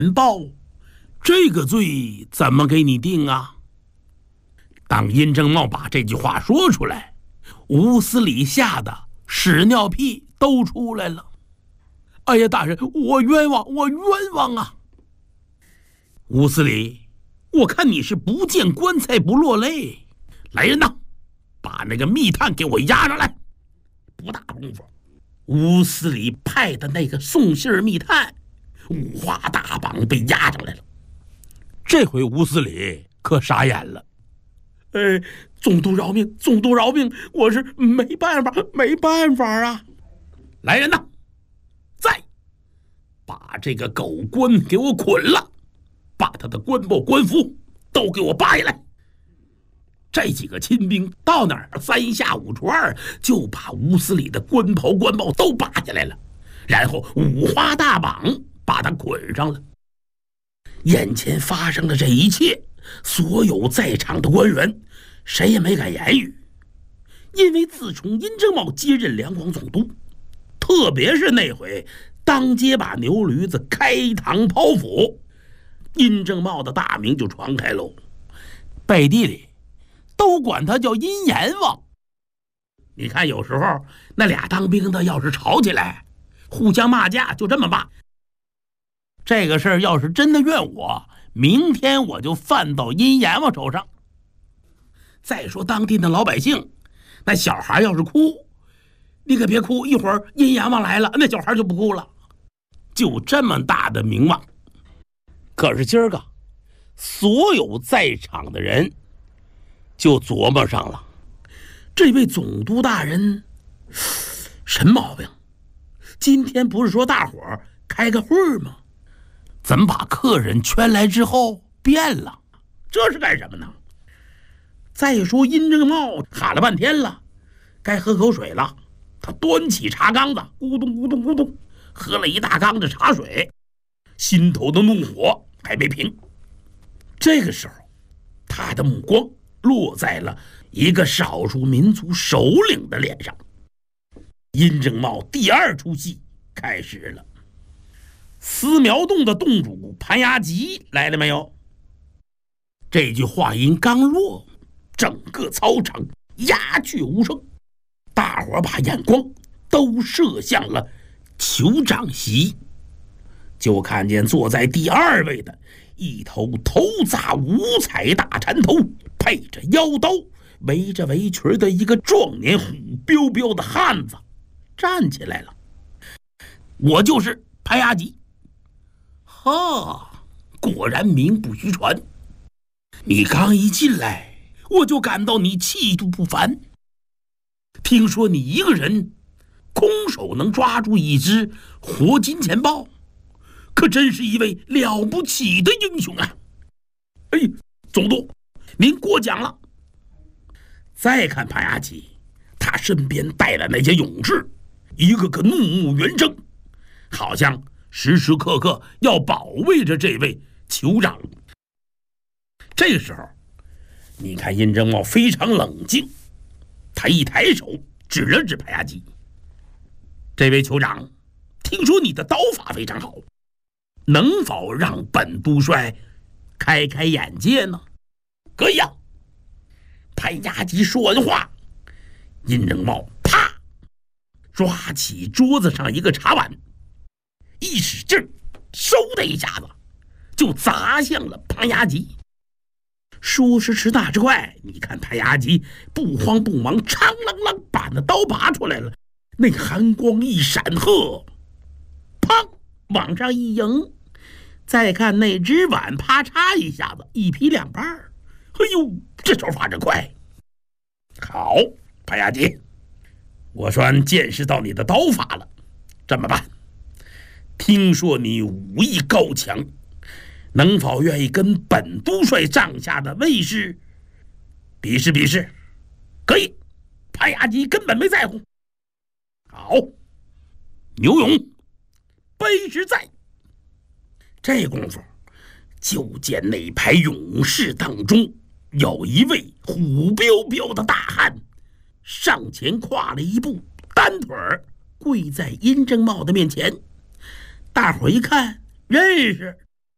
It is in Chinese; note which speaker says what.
Speaker 1: 报，这个罪怎么给你定啊？当殷正茂把这句话说出来，吴司礼吓得屎尿屁都出来了。哎呀，大人，我冤枉，我冤枉啊！吴司礼，我看你是不见棺材不落泪。来人呐，把那个密探给我押上来。不大功夫，吴司礼派的那个送信密探五花大绑被押上来了。这回吴司礼可傻眼了。总督饶命，总督饶命，我是没办法啊！来人呐，再把这个狗官给我捆了，把他的官帽官服都给我扒下来。这几个亲兵到哪儿三下五除二就把吴司礼的官袍官帽都扒下来了，然后五花大绑把他捆上了。眼前发生的这一切，所有在场的官员谁也没敢言语，因为自从殷正茂接任两广总督，特别是那回当街把牛驴子开膛剖腹，殷正茂的大名就传开喽，背地里都管他叫殷阎王。你看有时候那俩当兵的要是吵起来，互相骂架，就这么骂。这个事儿要是真的怨我，明天我就犯到殷阎王手上。再说当地的老百姓，那小孩要是哭，你可别哭，一会儿殷阎王来了，那小孩就不哭了。就这么大的名望。可是今儿个所有在场的人就琢磨上了，这位总督大人什么毛病？今天不是说大伙儿开个会吗？怎么把客人圈来之后变了？这是干什么呢？再说殷正茂喊了半天了，该喝口水了。他端起茶缸子，咕咚咕咚咕咚喝了一大缸子茶水，心头的怒火还没平。这个时候，他的目光落在了一个少数民族首领的脸上。殷正茂第二出戏开始了。司苗洞的洞主潘牙吉来了没有？这句话音刚落，整个操场鸦雀无声，大伙把眼光都射向了酋长席。就看见坐在第二位的一头头扎五彩大缠头，配着腰刀，围着围裙的一个壮年虎彪彪的汉子站起来了。我就是潘牙吉。果然名不虚传。你刚一进来，我就感到你气度不凡。听说你一个人空手能抓住一只活金钱豹，可真是一位了不起的英雄啊！总督，您过奖了。再看潘牙吉，他身边带了那些勇士，一个个怒目圆睁，好像时时刻刻要保卫着这位酋长。这个时候，你看殷正茂非常冷静，他一抬手指了指潘牙吉：“这位酋长，听说你的刀法非常好，能否让本督帅开开眼界呢？”“可以啊。”潘牙吉说完话，殷正茂啪抓起桌子上一个茶碗，一使劲，嗖的一下子就砸向了潘牙吉。说时迟那时快，你看潘牙吉不慌不忙，嘡啷啷把那刀拔出来了，那寒光一闪赫，砰往上一迎。再看那只碗，啪嚓一下子一劈两半。这手法真快。好，潘牙吉，我算见识到你的刀法了。这么办，听说你武艺高强，能否愿意跟本督帅帐下的卫士比试比试？可以，潘牙吉根本没在乎。好，牛勇，备时在。这功夫，就见那排勇士当中有一位虎彪彪的大汉，上前跨了一步，单腿跪在殷正茂的面前。大伙一看认识，